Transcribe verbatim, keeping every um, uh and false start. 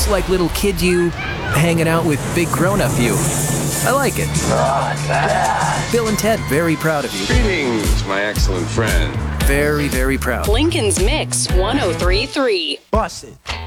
Looks like little kid you hanging out with big grown-up you. I like it. Bill and Ted, very proud of you. Greetings, my excellent friend. Very, very proud. Lincoln's Mix one oh three point three. Bust it.